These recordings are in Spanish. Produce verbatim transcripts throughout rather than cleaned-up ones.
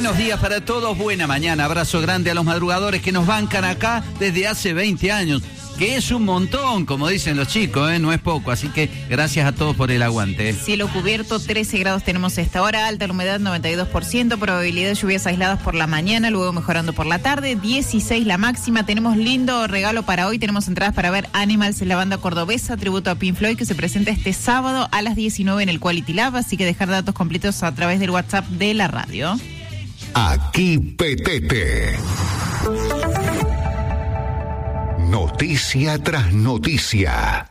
Buenos días para todos, buena mañana, abrazo grande a los madrugadores que nos bancan acá desde hace veinte años, que es un montón, como dicen los chicos, ¿eh? No es poco, así que gracias a todos por el aguante. Cielo cubierto, trece grados tenemos a esta hora, alta la humedad noventa y dos por ciento, probabilidad de lluvias aisladas por la mañana, luego mejorando por la tarde, dieciséis la máxima. Tenemos lindo regalo para hoy, tenemos entradas para ver Animals en la banda cordobesa, tributo a Pink Floyd, que se presenta este sábado a las diecinueve en el Quality Lab, así que dejar datos completos a través del WhatsApp de la radio. Aquí Petete. Noticia tras noticia.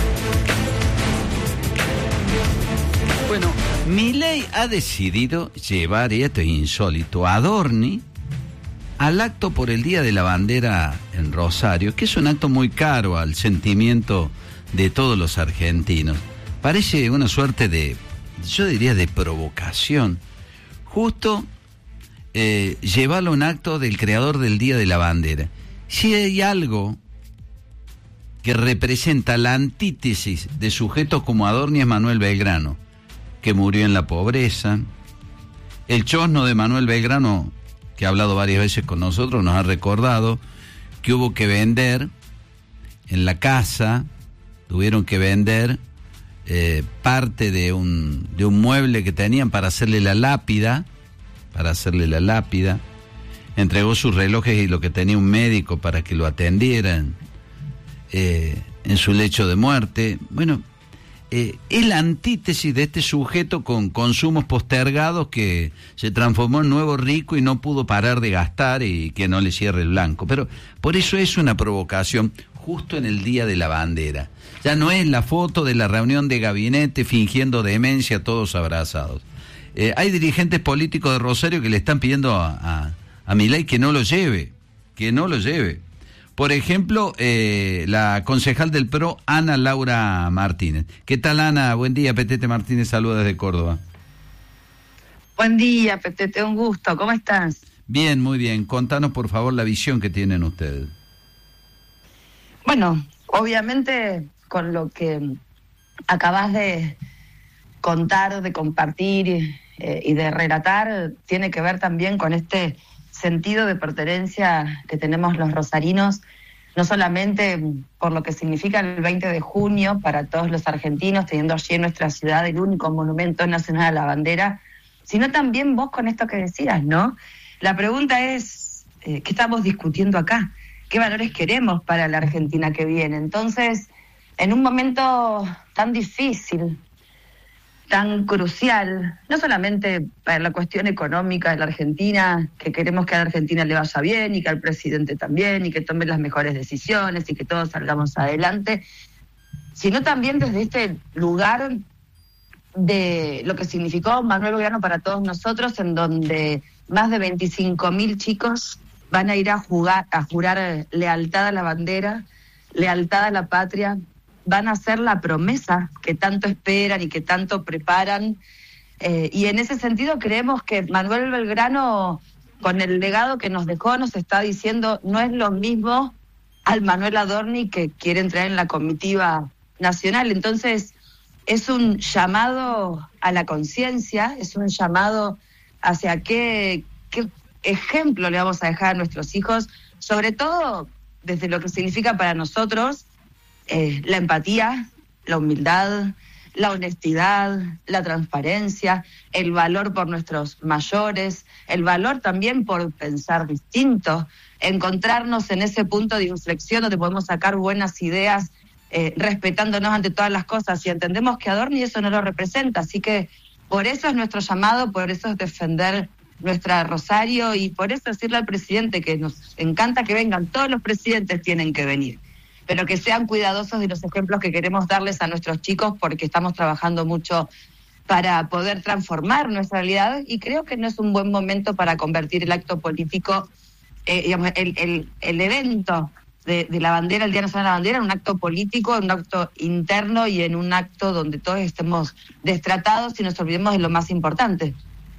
Bueno, Milei ha decidido llevar, y esto es insólito, a Adorni al acto por el Día de la Bandera en Rosario, que es un acto muy caro al sentimiento de todos los argentinos. Parece una suerte de, yo diría, de provocación. Justo eh, llevarlo a un acto del creador del Día de la Bandera. Si hay algo que representa la antítesis de sujetos como Adorni es Manuel Belgrano, que murió en la pobreza. El chosno de Manuel Belgrano, que ha hablado varias veces con nosotros, nos ha recordado que hubo que vender en la casa, tuvieron que vender eh, parte de un, de un mueble que tenían para hacerle la lápida, para hacerle la lápida. Entregó sus relojes y lo que tenía un médico para que lo atendieran eh, en su lecho de muerte. Bueno, eh, es la antítesis de este sujeto con consumos postergados que se transformó en nuevo rico y no pudo parar de gastar y que no le cierre el blanco. Pero por eso es una provocación justo en el Día de la Bandera. Ya no es la foto de la reunión de gabinete fingiendo demencia todos abrazados. Eh, hay dirigentes políticos de Rosario que le están pidiendo a... a a Milei que no lo lleve, que no lo lleve. Por ejemplo, eh, la concejal del P R O, Ana Laura Martínez. ¿Qué tal, Ana? Buen día, Petete Martínez, saluda desde Córdoba. Buen día, Petete, un gusto, ¿cómo estás? Bien, muy bien. Contanos, por favor, la visión que tienen ustedes. Bueno, obviamente, con lo que acabas de contar, de compartir eh, y de relatar, tiene que ver también con este sentido de pertenencia que tenemos los rosarinos, no solamente por lo que significa el veinte de junio para todos los argentinos, teniendo allí en nuestra ciudad el único monumento nacional a la bandera, sino también vos con esto que decías, ¿no? La pregunta es, eh, ¿qué estamos discutiendo acá? ¿Qué valores queremos para la Argentina que viene? Entonces, en un momento tan difícil, tan crucial, no solamente para la cuestión económica de la Argentina, que queremos que a la Argentina le vaya bien y que al presidente también y que tome las mejores decisiones y que todos salgamos adelante, sino también desde este lugar de lo que significó Manuel Belgrano para todos nosotros, en donde más de veinticinco mil chicos van a ir a jugar, a jurar lealtad a la bandera, lealtad a la patria, van a hacer la promesa que tanto esperan y que tanto preparan. Eh, y en ese sentido creemos que Manuel Belgrano, con el legado que nos dejó, nos está diciendo, no es lo mismo al Manuel Adorni que quiere entrar en la comitiva nacional. Entonces, es un llamado a la conciencia, es un llamado hacia qué, qué ejemplo le vamos a dejar a nuestros hijos, sobre todo desde lo que significa para nosotros Eh, la empatía, la humildad, la honestidad, la transparencia, el valor por nuestros mayores, el valor también por pensar distinto, encontrarnos en ese punto de inflexión donde podemos sacar buenas ideas, eh, respetándonos ante todas las cosas, y entendemos que Adorni eso no lo representa, así que por eso es nuestro llamado, por eso es defender nuestra Rosario, y por eso decirle al presidente que nos encanta que vengan, todos los presidentes tienen que venir, pero que sean cuidadosos de los ejemplos que queremos darles a nuestros chicos, porque estamos trabajando mucho para poder transformar nuestra realidad, y creo que no es un buen momento para convertir el acto político, eh, digamos, el, el, el evento de, de la bandera, el Día Nacional de la Bandera, en un acto político, en un acto interno y en un acto donde todos estemos destratados y nos olvidemos de lo más importante.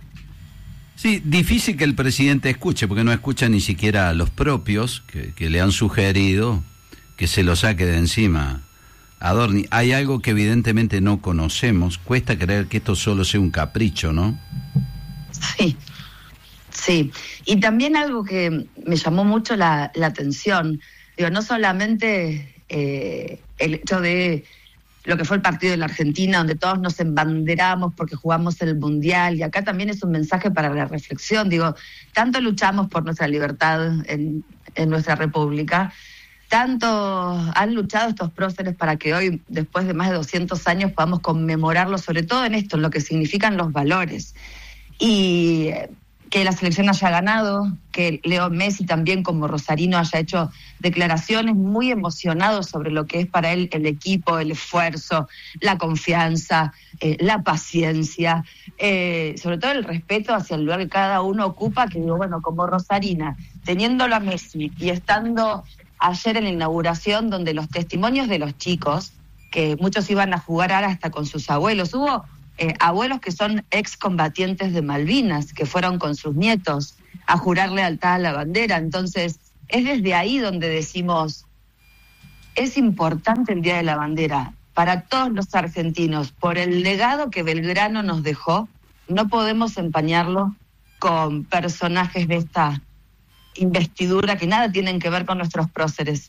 Sí, difícil que el presidente escuche, porque no escucha ni siquiera a los propios que, que le han sugerido que se lo saque de encima a Adorni. Hay algo que evidentemente no conocemos. Cuesta creer que esto solo sea un capricho, ¿no? Sí, Sí, y también algo que me llamó mucho la, la atención, digo, no solamente eh, el hecho de lo que fue el partido de la Argentina, donde todos nos embanderamos porque jugamos el Mundial, y acá también es un mensaje para la reflexión, digo, tanto luchamos por nuestra libertad en, en nuestra república, tanto han luchado estos próceres para que hoy, después de más de doscientos años, podamos conmemorarlo, sobre todo en esto, en lo que significan los valores. Y que la selección haya ganado, que Leo Messi también como rosarino haya hecho declaraciones muy emocionadas sobre lo que es para él el equipo, el esfuerzo, la confianza, eh, la paciencia, eh, sobre todo el respeto hacia el lugar que cada uno ocupa, que digo, bueno, como rosarina, teniéndolo a Messi y estando ayer en la inauguración donde los testimonios de los chicos, que muchos iban a jugar ahora hasta con sus abuelos, hubo Eh, abuelos que son excombatientes de Malvinas, que fueron con sus nietos a jurar lealtad a la bandera. Entonces, es desde ahí donde decimos, es importante el Día de la Bandera para todos los argentinos, por el legado que Belgrano nos dejó, no podemos empañarlo con personajes de esta investidura que nada tienen que ver con nuestros próceres.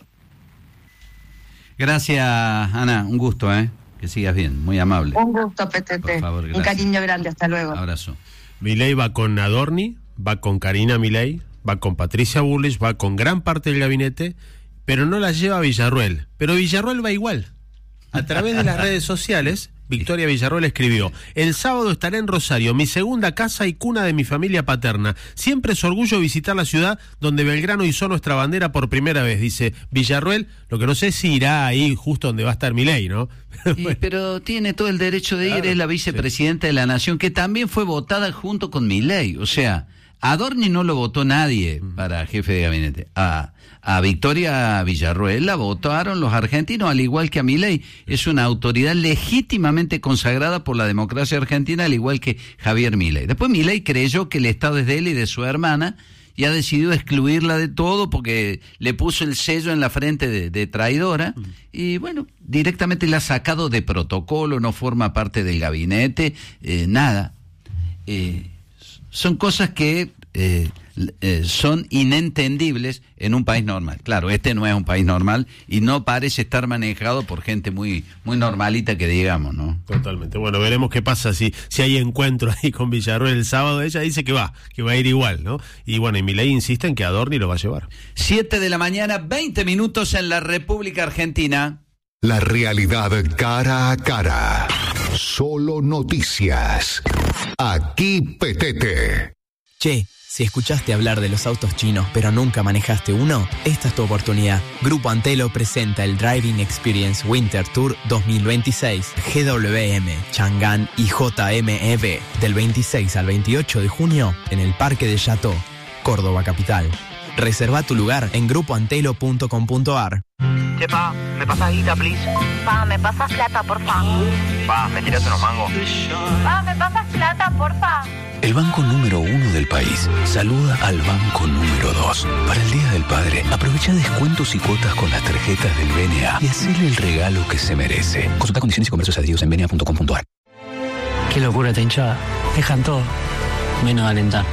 Gracias, Ana, un gusto, ¿eh? Que sigas bien, muy amable. Un gusto, P T T. Por favor, un cariño grande, hasta luego. Abrazo. Milei va con Adorni, va con Karina Milei, va con Patricia Bullrich, va con gran parte del gabinete, pero no la lleva a Villarruel. Pero Villarruel va igual. A través de las redes sociales, Victoria Villarruel escribió: el sábado estaré en Rosario, mi segunda casa y cuna de mi familia paterna. Siempre es orgullo visitar la ciudad donde Belgrano izó nuestra bandera por primera vez, dice Villarruel. Lo que no sé es si irá ahí justo donde va a estar Milei, ¿no? Y, pero tiene todo el derecho de ir, claro, es la vicepresidenta sí. de la Nación, que también fue votada junto con Milei. O sea, Adorni no lo votó nadie para jefe de gabinete. A, a Victoria Villarruel la votaron los argentinos, al igual que a Milei. Es una autoridad legítimamente consagrada por la democracia argentina, al igual que Javier Milei. Después Milei creyó que el Estado es de él y de su hermana, y ha decidido excluirla de todo porque le puso el sello en la frente de, de traidora, uh-huh. y bueno, directamente la ha sacado de protocolo, no forma parte del gabinete, eh, nada. Eh, son cosas que eh, eh, son inentendibles en un país normal. Claro, este no es un país normal y no parece estar manejado por gente muy muy normalita, que digamos, ¿no? Totalmente. Bueno, veremos qué pasa si si hay encuentro ahí con Villarruel el sábado. Ella dice que va, que va a ir igual, ¿no? Y bueno, y Milei insiste en que Adorni lo va a llevar. Siete de la mañana, veinte minutos en la República Argentina. La realidad cara a cara. Solo noticias. Aquí P T T. Che, si escuchaste hablar de los autos chinos pero nunca manejaste uno, esta es tu oportunidad. Grupo Antelo presenta el Driving Experience Winter Tour dos mil veintiséis, G W M, Chang'an y J M E V, del veintiséis al veintiocho de junio en el Parque de Chateau, Córdoba capital. Reserva tu lugar en grupo antelo punto com punto a r. Che, pa, ¿me pasas guita, please? Pa, ¿me pasas plata, porfa? Pa, ¿me tiras unos mangos? Pa, ¿me pasas plata, porfa? El banco número uno del país saluda al banco número dos. Para el Día del Padre, aprovecha descuentos y cuotas con las tarjetas del B N A y hacele el regalo que se merece. Consulta condiciones y comercios adheridos en b n a punto com punto a r. Qué locura esta hinchada. Dejan todo, menos alentar.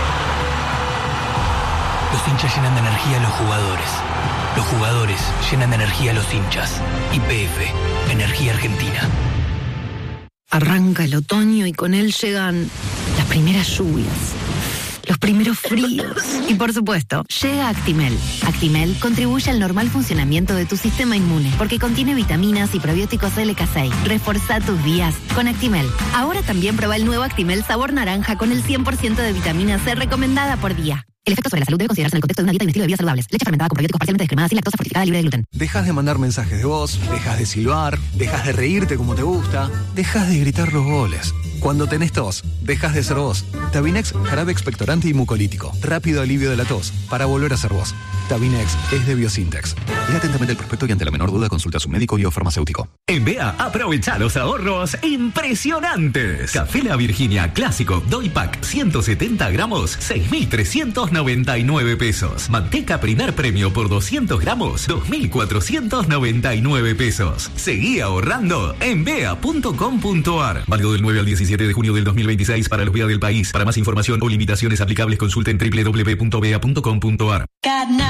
Los hinchas llenan de energía a los jugadores. Los jugadores llenan de energía a los hinchas. Y P F, Energía Argentina. Arranca el otoño y con él llegan las primeras lluvias, los primeros fríos. Y por supuesto, llega Actimel. Actimel contribuye al normal funcionamiento de tu sistema inmune porque contiene vitaminas y probióticos L K seis. Reforzá tus días con Actimel. Ahora también prueba el nuevo Actimel sabor naranja con el cien por ciento de vitamina C recomendada por día. El efecto sobre la salud debe considerarse en el contexto de una dieta y un estilo de vida saludables. Leche fermentada con probióticos parcialmente descremada sin lactosa, fortificada, libre de gluten. Dejas de mandar mensajes de voz, dejas de silbar, dejas de reírte como te gusta, dejas de gritar los goles. Cuando tenés tos, dejas de ser vos. Tabinex, jarabe expectorante y mucolítico. Rápido alivio de la tos, para volver a ser vos. Tabinex es de Biosintex. Lea atentamente el prospecto y ante la menor duda consulta a su médico y o farmacéutico. En B A, aprovecha los ahorros impresionantes. Café La Virginia Clásico Doy Pack ciento setenta gramos, seis mil trescientos noventa y nueve pesos. Manteca Primer Premio por doscientos gramos, dos mil cuatrocientos noventa y nueve pesos. Seguí ahorrando en b a punto com punto a r. Válido del nueve al diecisiete diecisiete de junio del dos mil veintiséis para los B E A del país. Para más información o limitaciones aplicables consulten doble u doble u doble u punto b e a punto com punto a r.